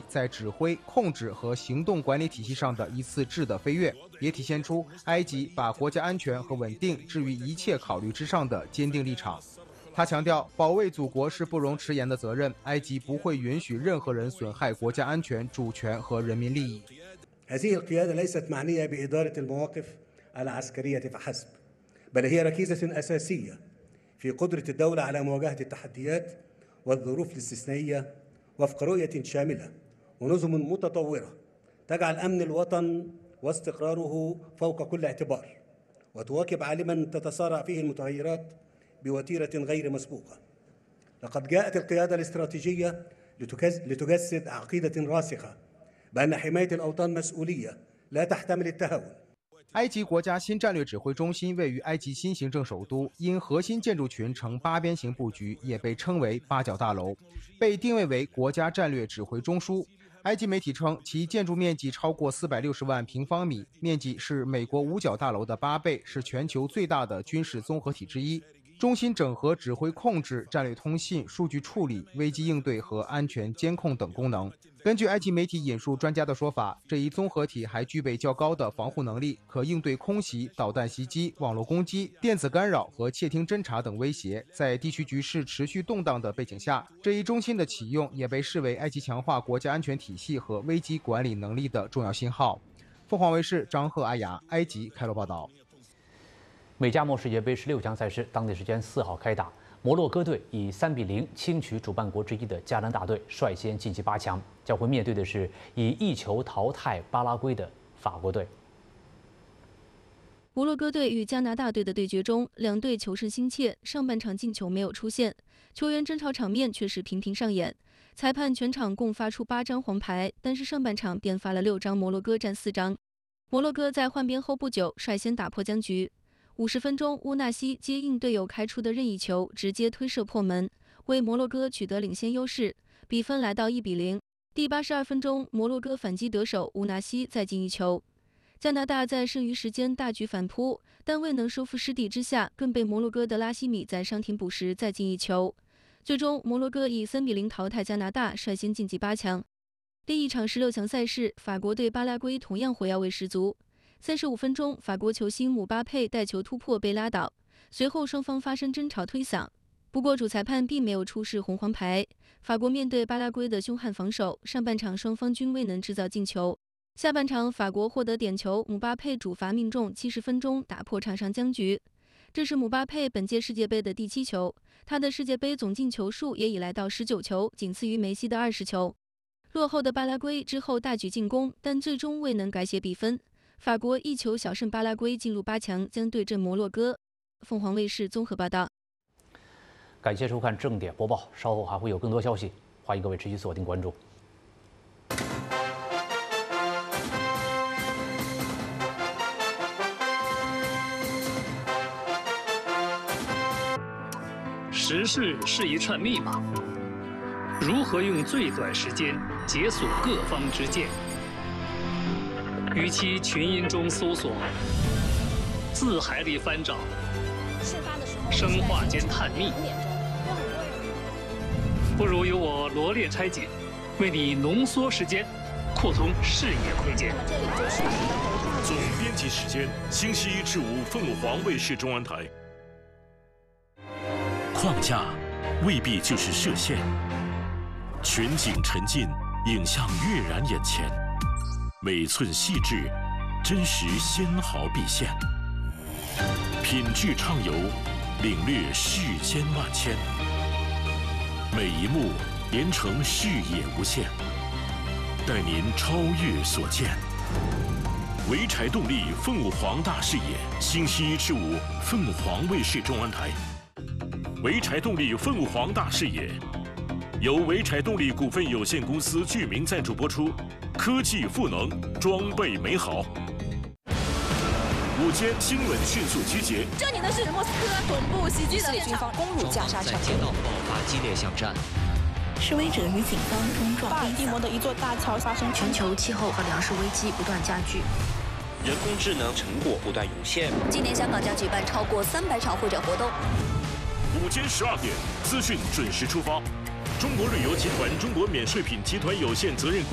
在指挥、控制和行动管理体系上的一次质的飞跃，也体现出埃及把国家安全和稳定置于一切考虑之上的坚定立场。他强调，保卫祖国是不容迟延的责任，埃及不会允许任何人损害国家安全、主权和人民利益。 هذه القيادة ليست معنية بإدارة المواقف العسكرية فحسب، بل هي ركيزة أساسية في قدرة الدولة على مواجهة التحديات والظروف الاستثنائية وفق رؤية شاملة ونظم متطورة تجعل أمن الوطن واستقراره فوق كل اعتبار، وتواكب عالما تتسارع فيه المتغيرات بوتيرة غير مسبوقة. لقد جاءت القيادة الاستراتيجية لتجسد عقيدة راسخة بأن حماية الأوطان مسؤولية لا تحتمل التهاون。 埃及国家新战略指挥中心位于埃及新行政首都，因核心建筑群呈八边形布局，也被称为八角大楼，被定位为国家战略指挥中枢。埃及媒体称，其建筑面积超过460万平方米，面积是美国五角大楼的8倍，是全球最大的军事综合体之一。中心整合指挥控制、战略通信、数据处理、危机应对和安全监控等功能。根据埃及媒体引述专家的说法，这一综合体还具备较高的防护能力，可应对空袭、导弹袭击、网络攻击、电子干扰和窃听侦察等威胁。在地区局势持续动荡的背景下，这一中心的启用也被视为埃及强化国家安全体系和危机管理能力的重要信号。凤凰卫视张赫、阿雅，埃及开罗报道。 美加墨世界杯16强赛事，当地时间4号开打。摩洛哥队以3-0轻取主办国之一的加拿大队，率先晋级8强，将会面对的是以1球淘汰巴拉圭的法国队。 摩洛哥队与加拿大队的对决中，两队求胜心切，上半场进球没有出现，球员争吵场面却是频频上演。裁判全场共发出8张黄牌，但是上半场便发了6张，摩洛哥占4张。摩洛哥在换边后不久率先打破僵局。50分钟，乌纳西接应队友开出的任意球，直接推射破门，为摩洛哥取得领先优势，比分来到1-0。第82分钟，摩洛哥反击得手，乌纳西再进一球。加拿大在剩余时间大举反扑，但未能收复失地之下，更被摩洛哥的拉希米在伤停补时再进一球。最终，摩洛哥以3-0淘汰加拿大，率先晋级8强。另一场16强赛事，法国对巴拉圭同样火药味十足。35分钟，法国球星姆巴佩带球突破被拉倒，随后双方发生争吵推搡。不过主裁判并没有出示红黄牌。法国面对巴拉圭的凶悍防守，上半场双方均未能制造进球。下半场法国获得点球，姆巴佩主罚命中，70分钟打破场上僵局。这是姆巴佩本届世界杯的第7球，他的世界杯总进球数也已来到19球，仅次于梅西的20球。落后的巴拉圭之后大举进攻，但最终未能改写比分。法国1球小胜巴拉圭，进入8强，将对阵摩洛哥。凤凰卫视综合报道。 感谢收看正点播报，稍后还会有更多消息，欢迎各位持续锁定关注。 时事是一串密码，如何用最短时间解锁各方之见？与其群音中搜索，字海里翻找，生化间探秘，不如由我罗列拆解，为你浓缩时间，扩充视野空间。 总编辑时间：星期1至5，凤凰卫视中文台。框架未必就是射线，全景沉浸，影像跃然眼前。每寸细致，真实纤毫毕现，品质畅游，领略世间万千。每一幕连成视野无限，带您超越所见。潍柴动力凤凰大视野，星期1至5，凤凰卫视中文台。潍柴动力凤凰大视野，由潍柴动力股份有限公司具名赞助播出。科技赋能，装备美好。午间新闻迅速集结。 这里的是莫斯科总部袭击的现场， 攻入加沙城， 街道爆发激烈巷战。 示威者与警方冲撞。 巴尔的摩的一座大桥发生全球气候和粮食危机不断加剧， 人工智能成果不断涌现。 今年香港将举办超过300场会展活动。 午间12点，资讯准时出发。中国旅游集团中国免税品集团有限责任